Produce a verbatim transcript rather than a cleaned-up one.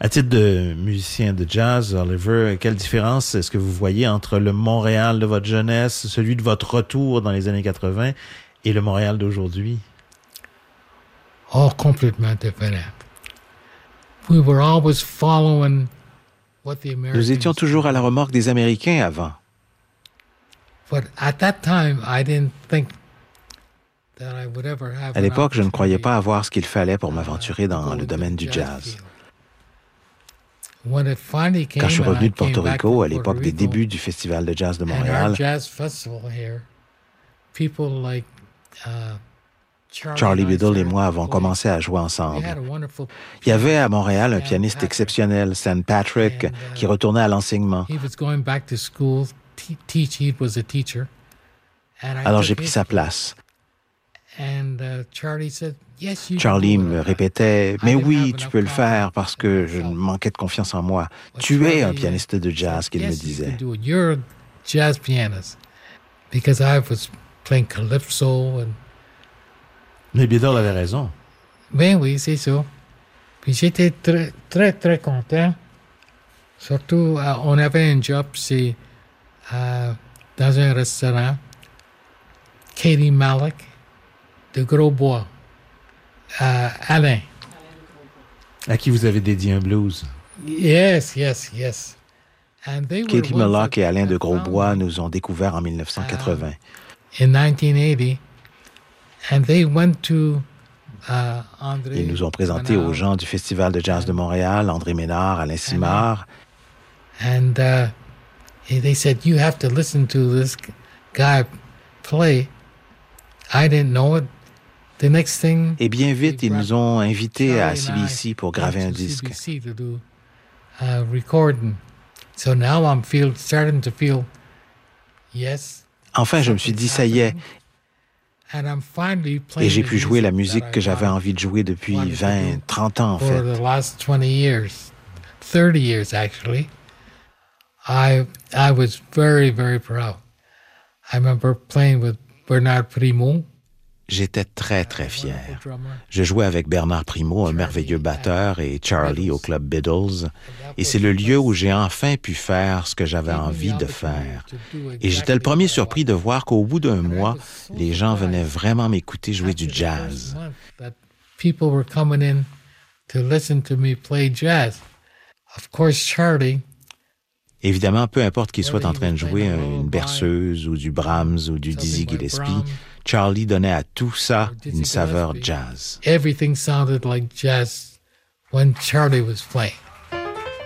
À titre de musicien de jazz, Oliver, quelle différence est-ce que vous voyez entre le Montréal de votre jeunesse, celui de votre retour dans les années quatre-vingt, et le Montréal d'aujourd'hui? Oh, complètement différent. We were always following what the Americans. Nous étions toujours à la remorque des Américains avant. But at that time, I didn't think that I would ever have. À l'époque, je ne croyais pas avoir ce qu'il fallait pour m'aventurer dans le domaine du jazz. Quand je suis revenu de Porto Rico, à l'époque des débuts du Festival de jazz de Montréal, Charlie Biddle et moi avons commencé à jouer ensemble. Il y avait à Montréal un pianiste exceptionnel, Stan Patrick, qui retournait à l'enseignement. Alors j'ai pris sa place. Charlie me répétait « Mais oui, tu peux le faire parce que je manquais de confiance en moi. Tu es un pianiste de jazz », qu'il me disait. You're a jazz pianist. Because I was playing calypso and... Mais Biddle avait raison. Ben oui, c'est ça. Puis j'étais très, très, très content. Surtout, euh, on avait un job, c'est euh, dans un restaurant. Katie Malik, de Grosbois. Euh, Alain. À qui vous avez dédié un blues. Yes, yes, yes. Katie Malik et Alain de Grosbois nous ont découverts en dix-neuf cent quatre-vingts. In nineteen eighty, and they went to uh, André. Ils nous ont présentés aux gens du Festival de jazz de Montréal, André Ménard, Alain Simard. And uh, they said, you have to listen to this guy play. I didn't know it. The next thing, et bien vite, ils nous ont invités à C B C pour graver un disque. Uh, recording. So now I'm feel, starting to feel, yes. Enfin, je me suis dit, ça y est. Et j'ai pu jouer la musique que j'avais envie de jouer depuis vingt, trente ans, en fait. For the last twenty years, thirty years actually. I, I was very, very proud. I remember playing with Bernard Primo. J'étais très, très fier. Je jouais avec Bernard Primo, un merveilleux batteur, et Charlie au club Biddles. Et c'est le lieu où j'ai enfin pu faire ce que j'avais envie de faire. Et j'étais le premier surpris de voir qu'au bout d'un mois, les gens venaient vraiment m'écouter jouer du jazz. People were coming in to listen to me play jazz. Of course, Charlie. Évidemment, peu importe qu'il soit en train de jouer une berceuse ou du Brahms ou du Dizzy Gillespie, Charlie donnait à tout ça une saveur jazz. Everything sounded like jazz when Charlie was playing.